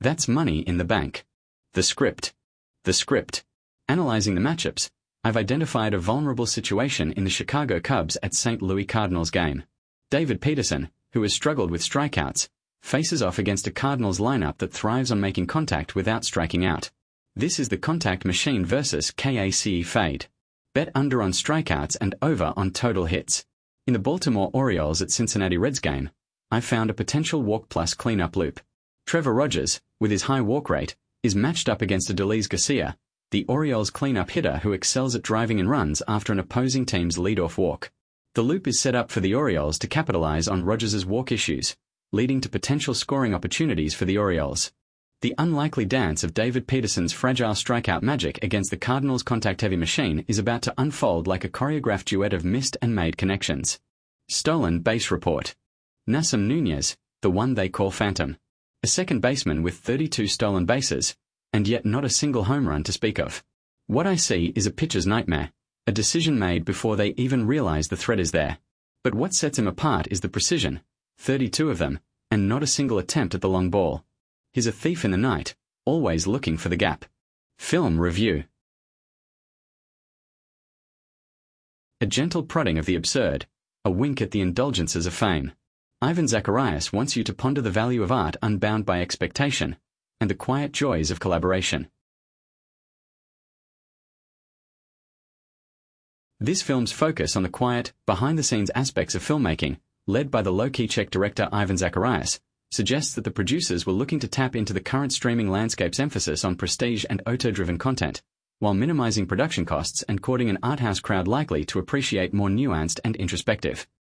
That's money in the bank. The script. The script. Analyzing the matchups, I've identified a vulnerable situation in the Chicago Cubs at St. Louis Cardinals game. David Peterson, who has struggled with strikeouts, faces off against a Cardinals lineup that thrives on making contact without striking out. This is the contact machine versus KACE fade. Bet under on strikeouts and over on total hits. In the Baltimore Orioles at Cincinnati Reds game, I found a potential walk plus cleanup loop. Trevor Rogers, with his high walk rate, is matched up against Adolis Garcia, the Orioles cleanup hitter who excels at driving in runs after an opposing team's leadoff walk. The loop is set up for the Orioles to capitalize on Rogers' walk issues, leading to potential scoring opportunities for the Orioles. The unlikely dance of David Peterson's fragile strikeout magic against the Cardinals' contact-heavy machine is about to unfold like a choreographed duet of missed and made connections. Stolen base report. Nasim Nunez, the one they call Phantom. A second baseman with 32 stolen bases, and yet not a single home run to speak of. What I see is a pitcher's nightmare, a decision made before they even realize the threat is there. But what sets him apart is the precision, 32 of them, and not a single attempt at the long ball. He's a thief in the night, always looking for the gap. Film review. A gentle prodding of the absurd, a wink at the indulgences of fame. Ivan Zacharias wants you to ponder the value of art unbound by expectation, and the quiet joys of collaboration. This film's focus on the quiet, behind-the-scenes aspects of filmmaking, led by the low-key Czech director Ivan Zacharias, suggests that the producers were looking to tap into the current streaming landscape's emphasis on prestige and auto-driven content, while minimizing production costs and courting an art house crowd likely to appreciate more nuanced and introspective,